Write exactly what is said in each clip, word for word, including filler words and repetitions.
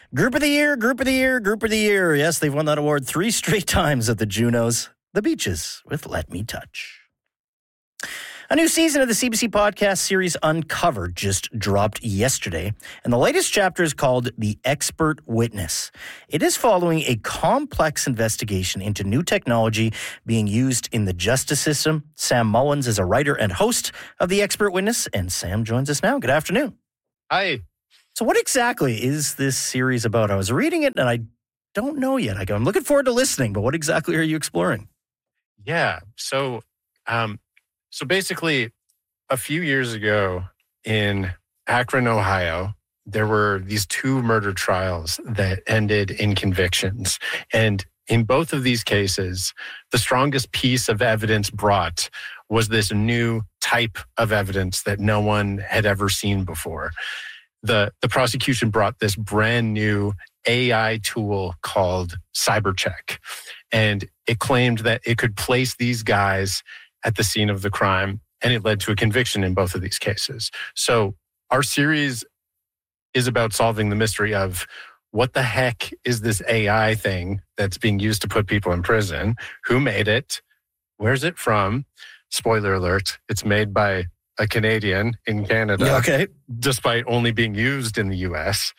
Group of the Year, Group of the Year, Group of the Year. Yes, they've won that award three straight times at the Junos. The Beaches with Let Me Touch. A new season of the C B C podcast series Uncovered just dropped yesterday, and the latest chapter is called The Expert Witness. It is following a complex investigation into new technology being used in the justice system. Sam Mullins is a writer and host of The Expert Witness, and Sam joins us now. Good afternoon. Hi. So what exactly is this series about? I was reading it, and I don't know yet. I go, I'm looking forward to listening, but what exactly are you exploring? Yeah. So, um, so basically, a few years ago in Akron, Ohio, there were these two murder trials that ended in convictions. And in both of these cases, the strongest piece of evidence brought was this new type of evidence that no one had ever seen before. The, the prosecution brought this brand new A I tool called CyberCheck. And it claimed that it could place these guys at the scene of the crime, and it led to a conviction in both of these cases. So our series is about solving the mystery of what the heck is this A I thing that's being used to put people in prison? Who made it? Where's it from? Spoiler alert, it's made by a Canadian in Canada, Okay. despite only being used in the U S.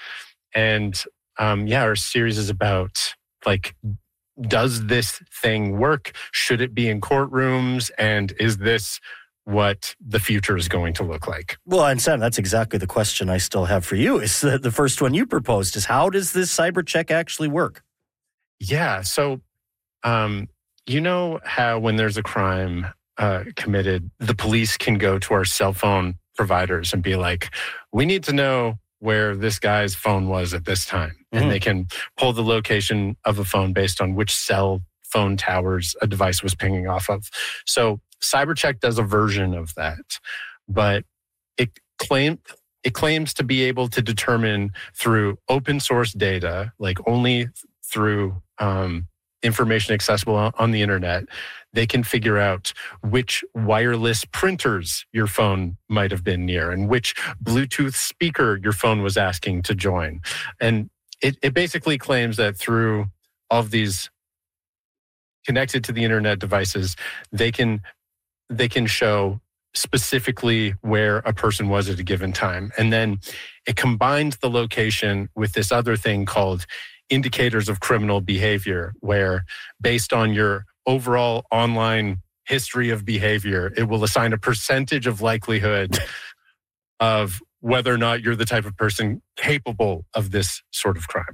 And um, yeah, our series is about like, does this thing work? Should it be in courtrooms? And is this what the future is going to look like? Well, and Sam, that's exactly the question I still have for you. Is the, the first one you proposed is how does this cyber check actually work? Yeah. So, um, you know how when there's a crime uh, committed, the police can go to our cell phone providers and be like, we need to know where this guy's phone was at this time. Mm-hmm. And they can pull the location of a phone based on which cell phone towers a device was pinging off of. So CyberCheck does a version of that, but it claim, it claims to be able to determine through open source data, like only through um, information accessible on the internet, they can figure out which wireless printers your phone might have been near and which Bluetooth speaker your phone was asking to join. And it, it basically claims that through all of these connected to the internet devices, they can they can show specifically where a person was at a given time. And then it combines the location with this other thing called indicators of criminal behavior, where based on your overall online history of behavior, it will assign a percentage of likelihood of whether or not you're the type of person capable of this sort of crime.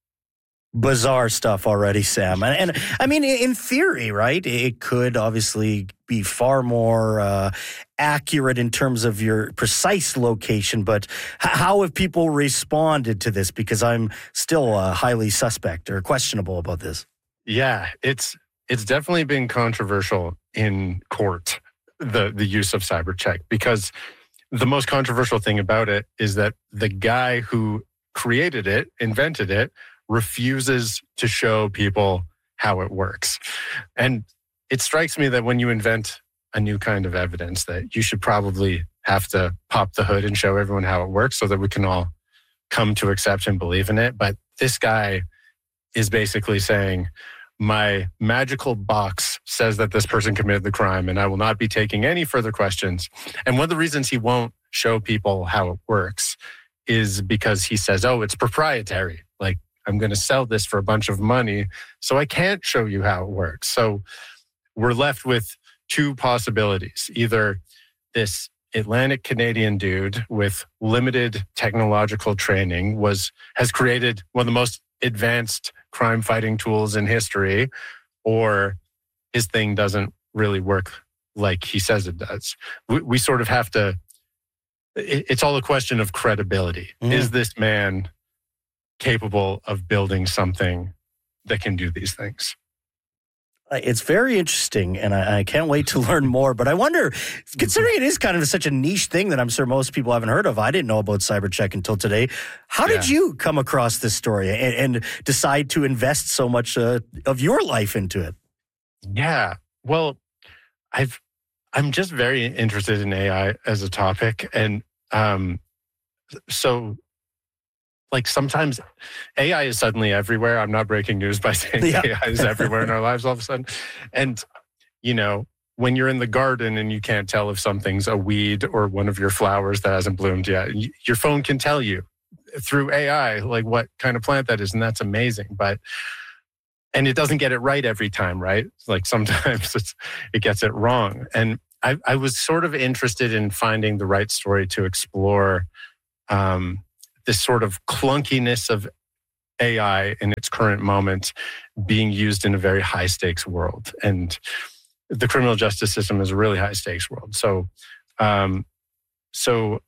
Bizarre stuff already, Sam. And, and I mean, in theory, right, it could obviously be far more uh, accurate in terms of your precise location. But h- how have people responded to this? Because I'm still uh, highly suspect or questionable about this. Yeah, it's it's definitely been controversial in court, the, the use of CyberCheck, because the most controversial thing about it is that the guy who created it, invented it, refuses to show people how it works. And it strikes me that when you invent a new kind of evidence, that you should probably have to pop the hood and show everyone how it works so that we can all come to accept and believe in it. But this guy is basically saying, my magical box says that this person committed the crime and I will not be taking any further questions. And one of the reasons he won't show people how it works is because he says, oh, it's proprietary. Like, I'm going to sell this for a bunch of money, so I can't show you how it works. So we're left with two possibilities. Either this Atlantic Canadian dude with limited technological training was has created one of the most advanced crime fighting tools in history, or his thing doesn't really work like he says it does. We, we sort of have to, it, it's all a question of credibility. Mm. Is this man capable of building something that can do these things? It's very interesting, and I, I can't wait to learn more. But I wonder, considering it is kind of such a niche thing that I'm sure most people haven't heard of, I didn't know about CyberCheck until today. How Yeah. did you come across this story and, and decide to invest so much uh, of your life into it? Yeah. Well, I've I'm just very interested in A I as a topic, and um, so like sometimes A I is suddenly everywhere. I'm not breaking news by saying yeah. A I is everywhere in our lives all of a sudden. And, you know, when you're in the garden and you can't tell if something's a weed or one of your flowers that hasn't bloomed yet, your phone can tell you through A I, like what kind of plant that is. And that's amazing. But, and it doesn't get it right every time, right? Like sometimes it's, it gets it wrong. And I, I was sort of interested in finding the right story to explore um, this sort of clunkiness of A I in its current moment being used in a very high stakes world. And the criminal justice system is a really high stakes world. So, um, so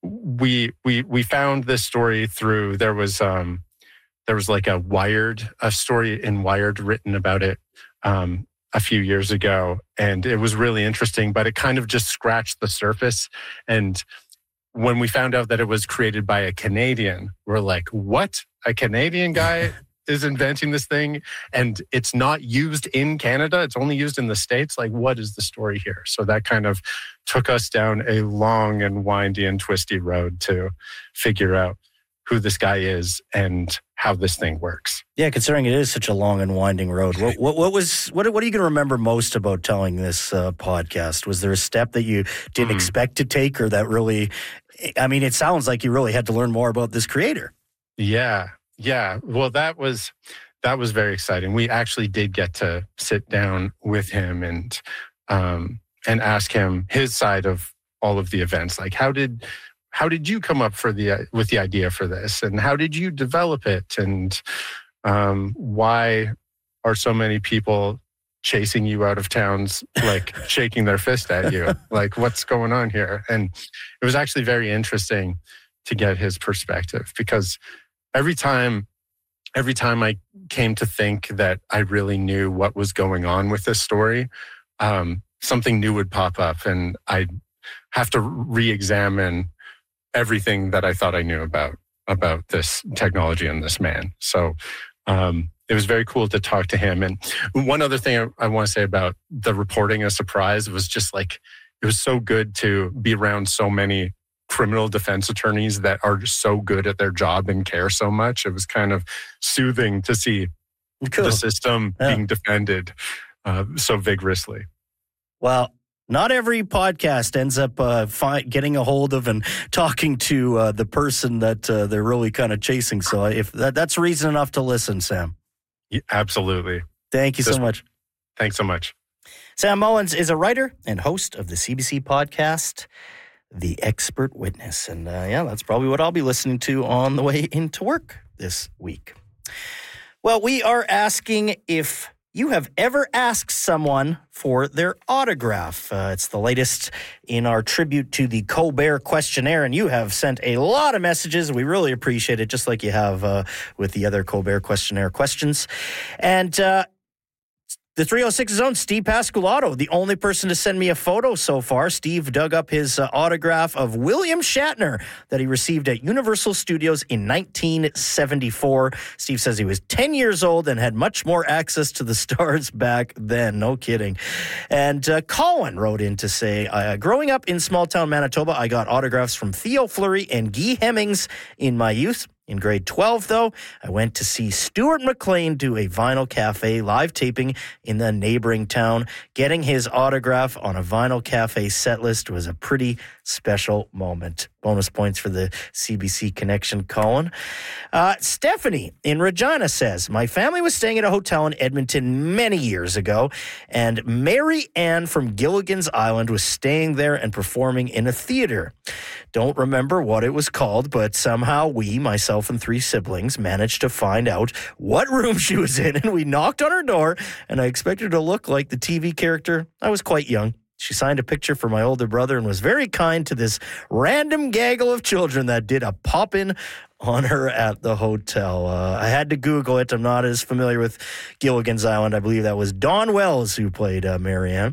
we we we found this story through there was um, there was like a Wired a story in Wired written about it um, a few years ago, and it was really interesting. But it kind of just scratched the surface. And when we found out that it was created by a Canadian, we're like, "What? A Canadian guy is inventing this thing, and it's not used in Canada, it's only used in the States? Like, what is the story here?" So that kind of took us down a long and windy and twisty road to figure out who this guy is and how this thing works. Yeah, considering it is such a long and winding road, what what, what was what what are you going to remember most about telling this uh, podcast? Was there a step that you didn't mm. expect to take, or that really? I mean, it sounds like you really had to learn more about this creator. Yeah. Yeah, well, that was that was very exciting. We actually did get to sit down with him and um, and ask him his side of all of the events. Like, how did how did you come up for the with the idea for this, and how did you develop it, and um, why are so many people chasing you out of towns, like shaking their fist at you? Like, what's going on here? And it was actually very interesting to get his perspective, because Every time, every time I came to think that I really knew what was going on with this story, um, something new would pop up, and I'd have to re-examine everything that I thought I knew about about this technology and this man. So um, it was very cool to talk to him. And one other thing I, I want to say about the reporting a surprise was just like, it was so good to be around so many criminal defense attorneys that are just so good at their job and care so much. It was kind of soothing to see cool. the system yeah. being defended uh, so vigorously. Well, not every podcast ends up uh, fi- getting a hold of and talking to uh, the person that uh, they're really kind of chasing. So if that, that's reason enough to listen, Sam. Yeah, absolutely. Thank you this, so much. Thanks so much. Sam Mullins is a writer and host of the C B C podcast, The Expert Witness. And uh, yeah, that's probably what I'll be listening to on the way into work this week. Well, we are asking if you have ever asked someone for their autograph. Uh, it's the latest in our tribute to the Colbert Questionnaire, and you have sent a lot of messages. We really appreciate it, just like you have uh, with the other Colbert Questionnaire questions. And uh, the three oh six's own Steve Pasculato, the only person to send me a photo so far. Steve dug up his uh, autograph of William Shatner that he received at Universal Studios in nineteen seventy-four. Steve says he was ten years old and had much more access to the stars back then. No kidding. And uh, Colin wrote in to say, uh, growing up in small-town Manitoba, I got autographs from Theo Fleury and Guy Hemmings in my youth. In grade twelve, though, I went to see Stuart McLean do a Vinyl Cafe live taping in the neighboring town. Getting his autograph on a Vinyl Cafe set list was a pretty special moment. Bonus points for the C B C connection, Colin. Uh, Stephanie in Regina says, my family was staying at a hotel in Edmonton many years ago, and Mary Ann from Gilligan's Island was staying there and performing in a theater. Don't remember what it was called, but somehow we, myself and three siblings, managed to find out what room she was in, and we knocked on her door, and I expected her to look like the T V character. I was quite young. She signed a picture for my older brother and was very kind to this random gaggle of children that did a pop-in on her at the hotel. Uh, I had to Google it. I'm not as familiar with Gilligan's Island. I believe that was Dawn Wells who played uh, Mary Ann.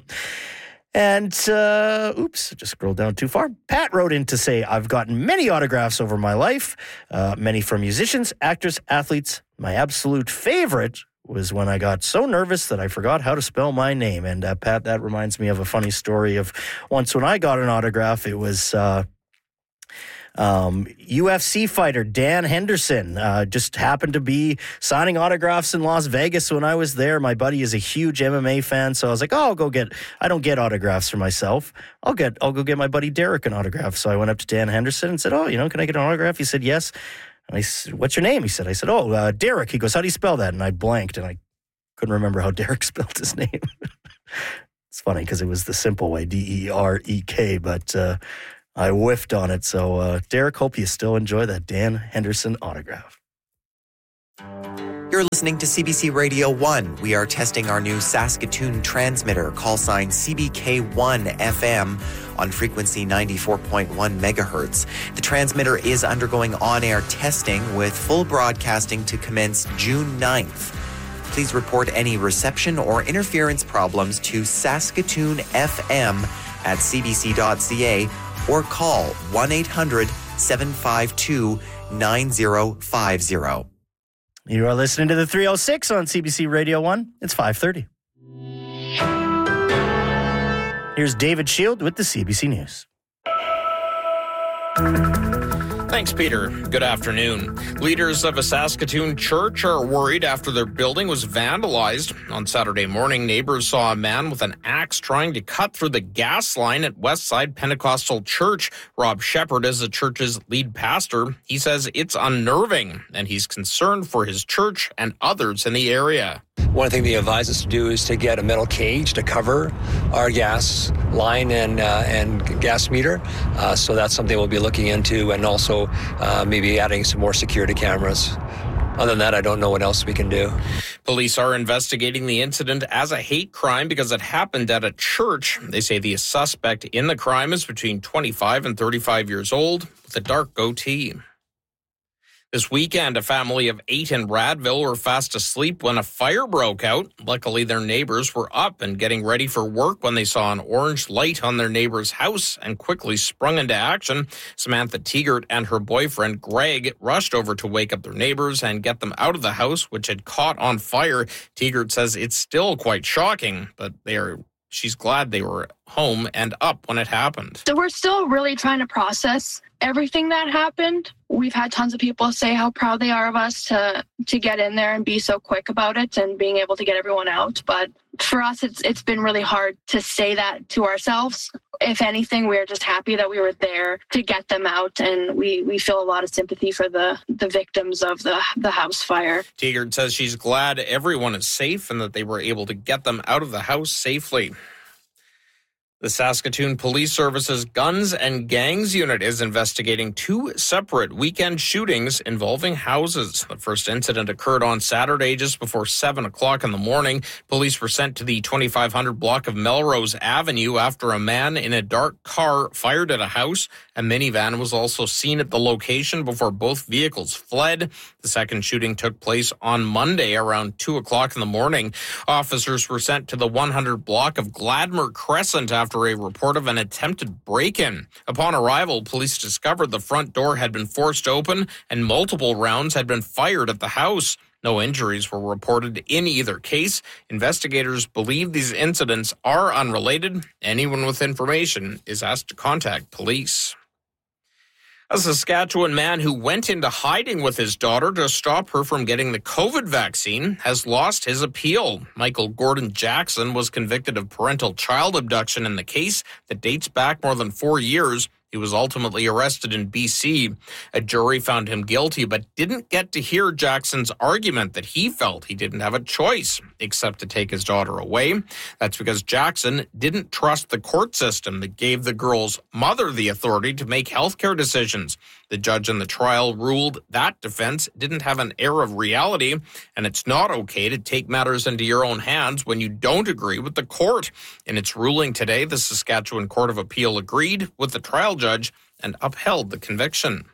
And, uh, oops, just scrolled down too far. Pat wrote in to say, I've gotten many autographs over my life, uh, many from musicians, actors, athletes. My absolute favorite was when I got so nervous that I forgot how to spell my name. And, uh, Pat, that reminds me of a funny story of once when I got an autograph. It was, uh, Um, U F C fighter Dan Henderson uh, just happened to be signing autographs in Las Vegas when I was there. My buddy is a huge M M A fan, so I was like, "Oh, I'll go get." I don't get autographs for myself. I'll get. I'll go get my buddy Derek an autograph. So I went up to Dan Henderson and said, "Oh, you know, can I get an autograph?" He said, "Yes." And I said, "What's your name?" He said. I said, "Oh, uh, Derek." He goes, "How do you spell that?" And I blanked, and I couldn't remember how Derek spelled his name. It's funny because it was the simple way, D E R E K, but. Uh, I whiffed on it. So, uh, Derek, hope you still enjoy that Dan Henderson autograph. You're listening to C B C Radio one. We are testing our new Saskatoon transmitter, call sign C B K one F M, on frequency ninety-four point one megahertz. The transmitter is undergoing on-air testing with full broadcasting to commence June ninth. Please report any reception or interference problems to Saskatoon F M at c b c dot c a or call one eight hundred seven five two nine zero five zero. You are listening to the three oh six on C B C Radio one. It's five thirty. Here's David Shield with the C B C News. Thanks, Peter. Good afternoon. Leaders of a Saskatoon church are worried after their building was vandalized. On Saturday morning, neighbors saw a man with an axe trying to cut through the gas line at Westside Pentecostal Church. Rob Shepard is the church's lead pastor. He says it's unnerving, and he's concerned for his church and others in the area. One thing they advise us to do is to get a metal cage to cover our gas line and uh, and gas meter. Uh, so that's something we'll be looking into, and also uh, maybe adding some more security cameras. Other than that, I don't know what else we can do. Police are investigating the incident as a hate crime because it happened at a church. They say the suspect in the crime is between twenty-five and thirty-five years old with a dark goatee. This weekend, a family of eight in Radville were fast asleep when a fire broke out. Luckily, their neighbors were up and getting ready for work when they saw an orange light on their neighbor's house and quickly sprung into action. Samantha Tegert and her boyfriend, Greg, rushed over to wake up their neighbors and get them out of the house, which had caught on fire. Tegert says it's still quite shocking, but they are she's glad they were home and up when it happened. So we're still really trying to process everything that happened. We've had tons of people say how proud they are of us to to get in there and be so quick about it and being able to get everyone out. But for us, it's it's been really hard to say that to ourselves. If anything, we're just happy that we were there to get them out, and we, we feel a lot of sympathy for the, the victims of the, the house fire. Tegert says she's glad everyone is safe and that they were able to get them out of the house safely. The Saskatoon Police Service's Guns and Gangs Unit is investigating two separate weekend shootings involving houses. The first incident occurred on Saturday just before seven o'clock in the morning. Police were sent to the twenty-five hundred block of Melrose Avenue after a man in a dark car fired at a house. A minivan was also seen at the location before both vehicles fled. The second shooting took place on Monday around two o'clock in the morning. Officers were sent to the one hundred block of Gladmer Crescent after a report of an attempted break-in. Upon arrival, police discovered the front door had been forced open and multiple rounds had been fired at the house. No injuries were reported in either case. Investigators believe these incidents are unrelated. Anyone with information is asked to contact police. A Saskatchewan man who went into hiding with his daughter to stop her from getting the COVID vaccine has lost his appeal. Michael Gordon Jackson was convicted of parental child abduction in the case that dates back more than four years. He was ultimately arrested in B C. A jury found him guilty but didn't get to hear Jackson's argument that he felt he didn't have a choice except to take his daughter away. That's because Jackson didn't trust the court system that gave the girl's mother the authority to make healthcare decisions. The judge in the trial ruled that defense didn't have an air of reality, and it's not okay to take matters into your own hands when you don't agree with the court. In its ruling today, the Saskatchewan Court of Appeal agreed with the trial judge and upheld the conviction.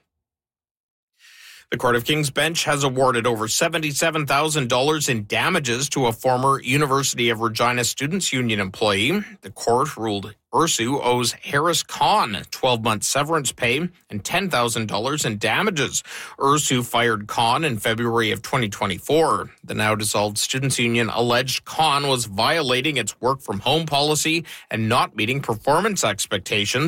The Court of King's Bench has awarded over seventy-seven thousand dollars in damages to a former University of Regina Students' Union employee. The court ruled Ursu owes Harris Khan twelve-month severance pay and ten thousand dollars in damages. Ursu fired Khan in February of twenty twenty-four. The now-dissolved Students' Union alleged Khan was violating its work-from-home policy and not meeting performance expectations.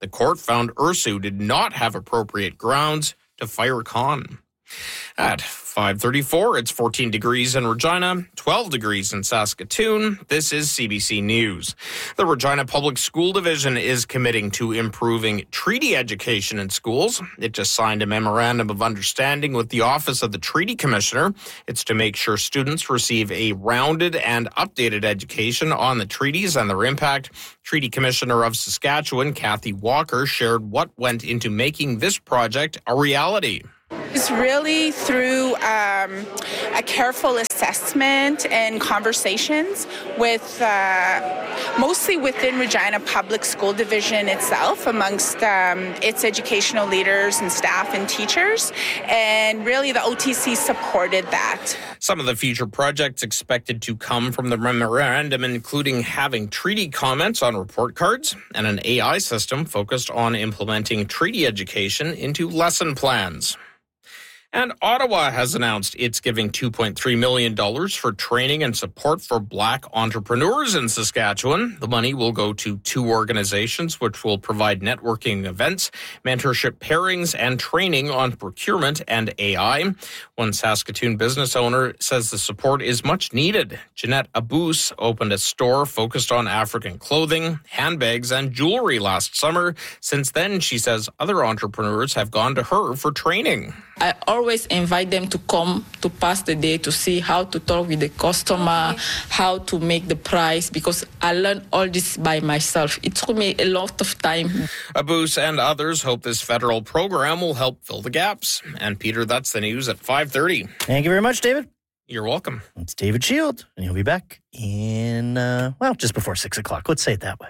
The court found Ursu did not have appropriate grounds to fire Khan. At five thirty-four, it's fourteen degrees in Regina, twelve degrees in Saskatoon. This is C B C News. The Regina Public School Division is committing to improving treaty education in schools. It just signed a memorandum of understanding with the Office of the Treaty Commissioner. It's to make sure students receive a rounded and updated education on the treaties and their impact. Treaty Commissioner of Saskatchewan, Kathy Walker, shared what went into making this project a reality. It's really through um, a careful assessment and conversations with uh, mostly within Regina Public School Division itself, amongst um, its educational leaders and staff and teachers, and really the O T C supported that. Some of the future projects expected to come from the memorandum, including having treaty comments on report cards and an A I system focused on implementing treaty education into lesson plans. And Ottawa has announced it's giving two point three million dollars for training and support for Black entrepreneurs in Saskatchewan. The money will go to two organizations which will provide networking events, mentorship pairings, and training on procurement and A I. One Saskatoon business owner says the support is much needed. Jeanette Abous opened a store focused on African clothing, handbags, and jewelry last summer. Since then, she says other entrepreneurs have gone to her for training. I always invite them to come to pass the day to see how to talk with the customer, how to make the price, because I learned all this by myself. It took me a lot of time. Abous and others hope this federal program will help fill the gaps. And Peter, that's the news at five thirty. Thank you very much, David. You're welcome. It's David Shield, and he'll be back in, uh, well, just before six o'clock. Let's say it that way.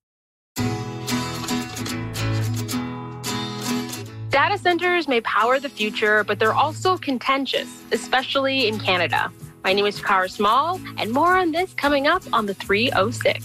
Data centers may power the future, but they're also contentious, especially in Canada. My name is Takara Small, and more on this coming up on the three oh six.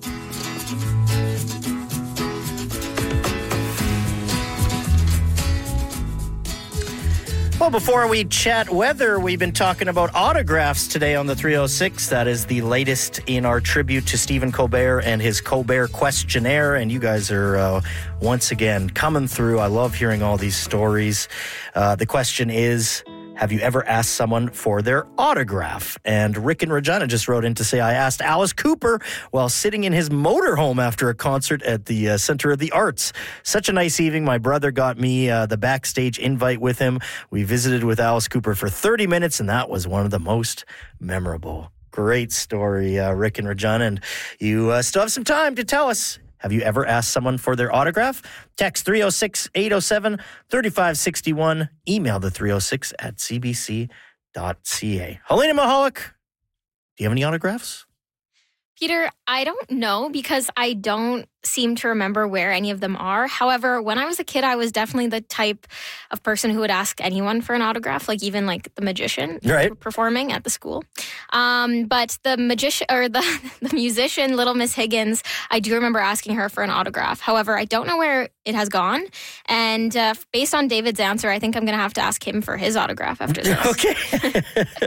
Well, before we chat weather, we've been talking about autographs today on the three oh six. That is the latest in our tribute to Stephen Colbert and his Colbert questionnaire. And you guys are uh, once again coming through. I love hearing all these stories. Uh, the question is, have you ever asked someone for their autograph? And Rick in Regina just wrote in to say, I asked Alice Cooper while sitting in his motorhome after a concert at the uh, Center of the Arts. Such a nice evening. My brother got me uh, the backstage invite with him. We visited with Alice Cooper for thirty minutes, and that was one of the most memorable. Great story, uh, Rick in Regina. And you uh, still have some time to tell us. Have you ever asked someone for their autograph? Text three oh six, eight oh seven, three five six one. Email the three oh six at c b c dot c a. Helena Mahalik, do you have any autographs? Peter, I don't know because I don't seem to remember where any of them are. However, when I was a kid, I was definitely the type of person who would ask anyone for an autograph, like even like the magician right. performing at the school. Um, but the magician or the, the musician, Little Miss Higgins, I do remember asking her for an autograph. However, I don't know where it has gone. And uh, based on David's answer, I think I'm going to have to ask him for his autograph after this. Okay.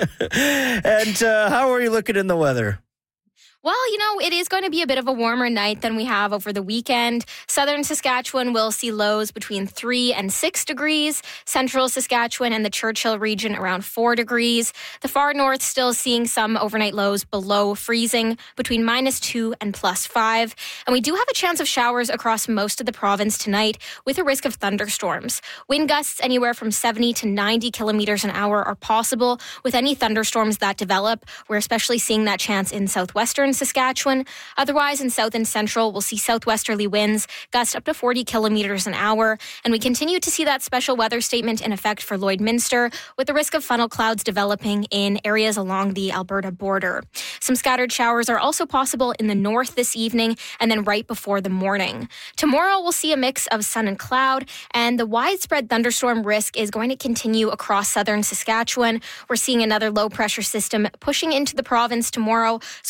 And uh, how are you looking in the weather? Well, you know, it is going to be a bit of a warmer night than we have over the weekend. Southern Saskatchewan will see lows between three and six degrees. Central Saskatchewan and the Churchill region around four degrees. The far north still seeing some overnight lows below freezing between minus two and plus five. And we do have a chance of showers across most of the province tonight with a risk of thunderstorms. Wind gusts anywhere from seventy to ninety kilometers an hour are possible with any thunderstorms that develop. We're especially seeing that chance in southwestern Saskatchewan. Otherwise, in south and central, we'll see southwesterly winds gust up to forty kilometers an hour. And we continue to see that special weather statement in effect for Lloydminster with the risk of funnel clouds developing in areas along the Alberta border. Some scattered showers are also possible in the north this evening and then right before the morning. Tomorrow, we'll see a mix of sun and cloud, and the widespread thunderstorm risk is going to continue across southern Saskatchewan. We're seeing another low pressure system pushing into the province tomorrow, so we'll continue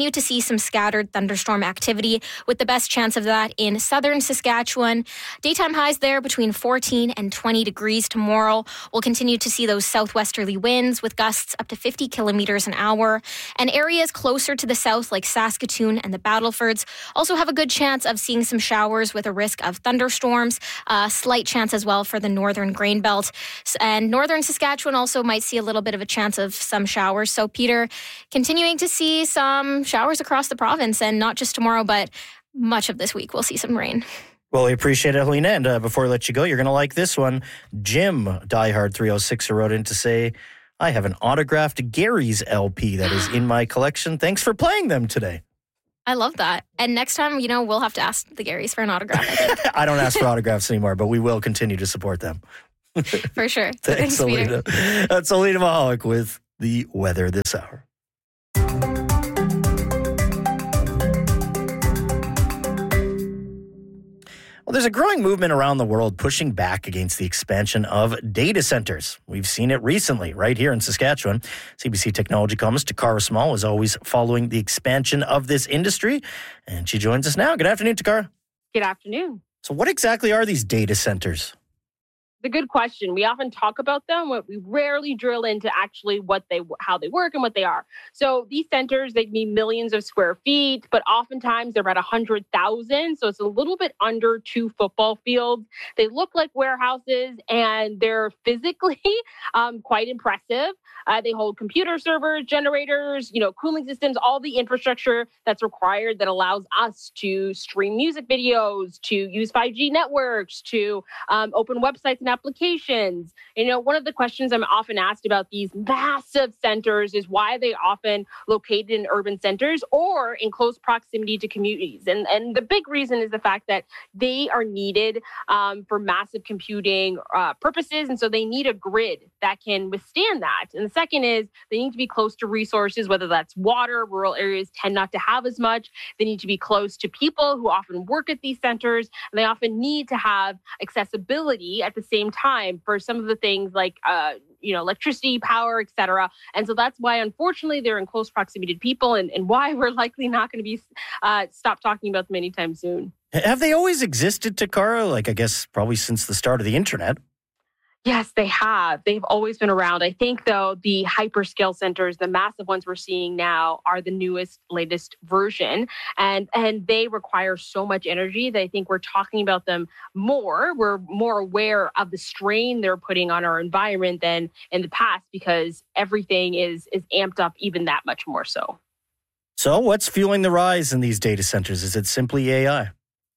continue to see some scattered thunderstorm activity, with the best chance of that in southern Saskatchewan. Daytime highs there between fourteen and twenty degrees tomorrow. We'll continue to see those southwesterly winds with gusts up to fifty kilometers an hour. And areas closer to the south, like Saskatoon and the Battlefords, also have a good chance of seeing some showers with a risk of thunderstorms. A slight chance as well for the northern grain belt. And northern Saskatchewan also might see a little bit of a chance of some showers. So, Peter, continuing to see some showers across the province, and not just tomorrow, but much of this week we'll see some rain. Well, we appreciate it, Helena. And uh, before I let you go, you're going to like this one. Jim, diehard three oh six, wrote in to say, I have an autographed Gary's L P that is in my collection. Thanks for playing them today. I love that. And next time, you know, we'll have to ask the Garys for an autograph, I think. I don't ask for autographs anymore, but we will continue to support them. For sure. Thanks, Thanks, Alina. Peter. That's Alina Mahalik with the weather this hour. Well, there's a growing movement around the world pushing back against the expansion of data centers. We've seen it recently right here in Saskatchewan. C B C technology columnist Takara Small is always following the expansion of this industry, and she joins us now. Good afternoon, Takara. Good afternoon. So what exactly are these data centers? It's a good question. We often talk about them, but we rarely drill into actually what they, how they work and what they are. So these centers, they need millions of square feet, but oftentimes they're about one hundred thousand. So it's a little bit under two football fields. They look like warehouses, and they're physically um, quite impressive. Uh, they hold computer servers, generators, you know, cooling systems, all the infrastructure that's required that allows us to stream music videos, to use five G networks, to um, open websites and applications. You know, one of the questions I'm often asked about these massive centers is why they often located in urban centers or in close proximity to communities. And, and the big reason is the fact that they are needed um, for massive computing uh, purposes. And so they need a grid that can withstand that. And the second is they need to be close to resources, whether that's water. Rural areas tend not to have as much. They need to be close to people who often work at these centers. And they often need to have accessibility at the same time for some of the things like, uh, you know, electricity, power, et cetera. And so that's why, unfortunately, they're in close proximity to people, and, and why we're likely not going to be uh, stop talking about them anytime soon. Have they always existed, Takara? Like, I guess probably since the start of the internet. Yes, they have. They've always been around. I think, though, the hyperscale centers, the massive ones we're seeing now, are the newest, latest version. And, and they require so much energy that I think we're talking about them more. We're more aware of the strain they're putting on our environment than in the past, because everything is, is amped up even that much more so. So what's fueling the rise in these data centers? Is it simply A I?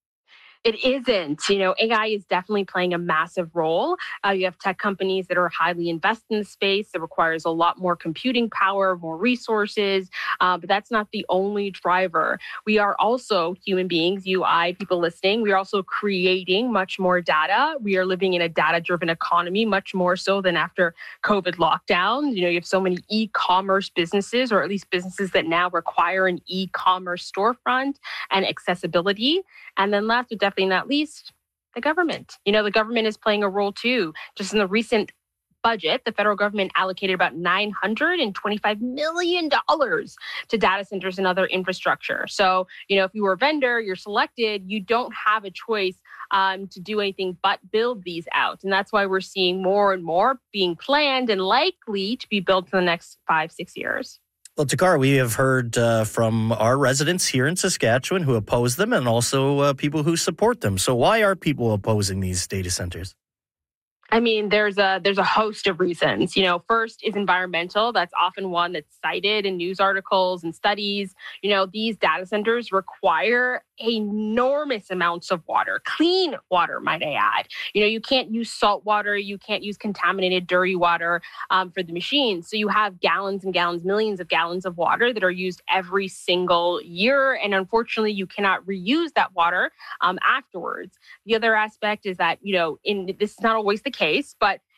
It isn't. You know, A I is definitely playing a massive role. Uh, you have tech companies that are highly invested in the space that requires a lot more computing power, more resources, uh, but that's not the only driver. We are also human beings, you, I, people listening. We are also creating much more data. We are living in a data-driven economy, much more so than after COVID lockdown. You know, you have so many e-commerce businesses, or at least businesses that now require an e-commerce storefront and accessibility. And then last but definitely not least, the government. You know, the government is playing a role too. Just in the recent budget, the federal government allocated about nine hundred twenty-five million dollars to data centers and other infrastructure. So, you know, if you were a vendor, you're selected, you don't have a choice um, to do anything but build these out. And that's why we're seeing more and more being planned and likely to be built in the next five, six years. Well, Takara, we have heard uh, from our residents here in Saskatchewan who oppose them, and also uh, people who support them. So why are people opposing these data centers? I mean, there's a there's a host of reasons. You know, first is environmental. That's often one that's cited in news articles and studies. You know, these data centers require enormous amounts of water, clean water, might I add. You know, you can't use salt water. You can't use contaminated, dirty water um, for the machines. So you have gallons and gallons, millions of gallons of water that are used every single year. And unfortunately, you cannot reuse that water um, afterwards. The other aspect is that, you know, in this is not always the case, but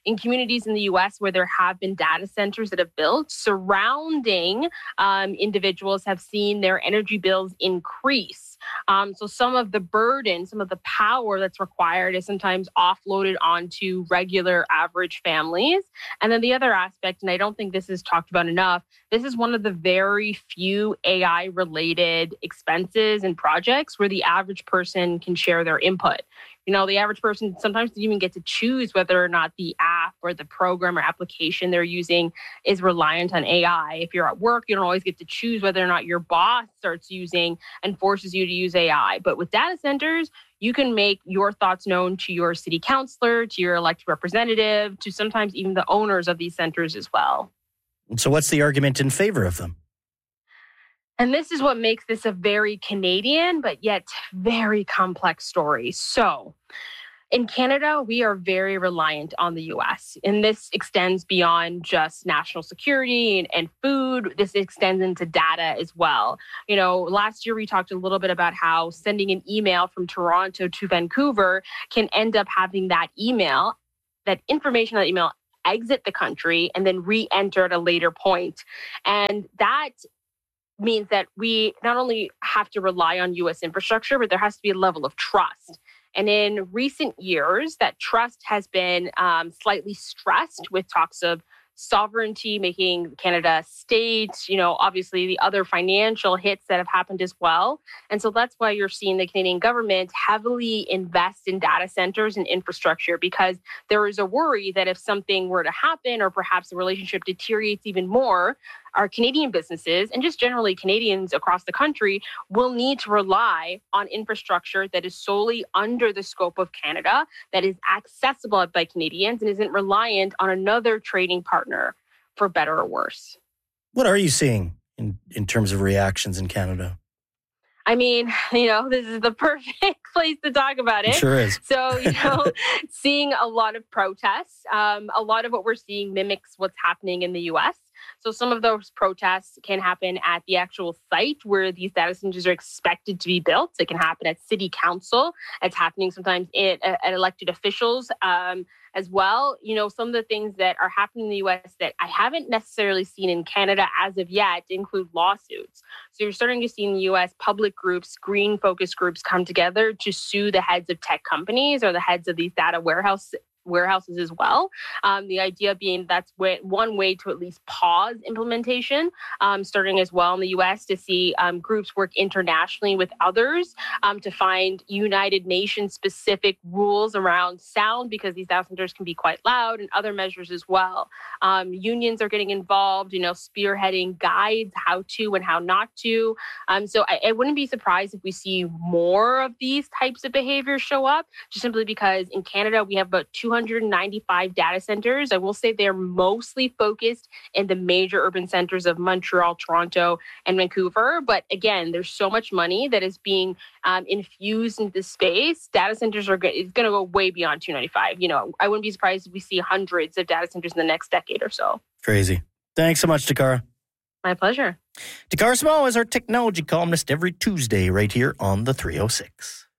in communities in the U S where there have been data centers that have built, surrounding um, individuals have seen their energy bills increase. Um, so some of the burden, some of the power that's required is sometimes offloaded onto regular average families. And then the other aspect, and I don't think this is talked about enough, this is one of the very few A I-related expenses and projects where the average person can share their input. You know, the average person sometimes doesn't even get to choose whether or not the app or the program or application they're using is reliant on A I. If you're at work, you don't always get to choose whether or not your boss starts using and forces you to use A I. But with data centers, you can make your thoughts known to your city councilor, to your elected representative, to sometimes even the owners of these centers as well. So what's the argument in favor of them? And this is what makes this a very Canadian, but yet very complex story. So in Canada, we are very reliant on the U S, and this extends beyond just national security and, and food. This extends into data as well. You know, last year we talked a little bit about how sending an email from Toronto to Vancouver can end up having that email, that information, that email exit the country and then re-enter at a later point. And that means that we not only have to rely on U S infrastructure, but there has to be a level of trust. And in recent years, that trust has been um, slightly stressed with talks of sovereignty, making Canada a state, you know, obviously the other financial hits that have happened as well. And so that's why you're seeing the Canadian government heavily invest in data centers and infrastructure, because there is a worry that if something were to happen, or perhaps the relationship deteriorates even more, our Canadian businesses and just generally Canadians across the country will need to rely on infrastructure that is solely under the scope of Canada, that is accessible by Canadians and isn't reliant on another trading partner, for better or worse. What are you seeing in, in terms of reactions in Canada? I mean, you know, this is the perfect place to talk about it. It sure is. So, you know, seeing a lot of protests, um, a lot of what we're seeing mimics what's happening in the U S. So some of those protests can happen at the actual site where these data centers are expected to be built. It can happen at city council. It's happening sometimes at, at elected officials um, as well. You know, some of the things that are happening in the U S that I haven't necessarily seen in Canada as of yet include lawsuits. So you're starting to see in the U S public groups, green focus groups come together to sue the heads of tech companies or the heads of these data warehouse warehouses as well. Um, the idea being that's way, one way to at least pause implementation, um, starting as well in the U S to see um, groups work internationally with others um, to find United Nations specific rules around sound, because these data centers can be quite loud, and other measures as well. Um, unions are getting involved, you know, spearheading guides, how to and how not to. Um, so I, I wouldn't be surprised if we see more of these types of behaviors show up, just simply because in Canada, we have about two hundred ninety-five data centers. I will say they're mostly focused in the major urban centers of Montreal, Toronto, and Vancouver. But again, there's so much money that is being um, infused into space. Data centers are going to go way beyond two ninety-five. You know, I wouldn't be surprised if we see hundreds of data centers in the next decade or so. Crazy. Thanks so much, Takara. My pleasure. Takara Small is our technology columnist every Tuesday right here on the three oh six.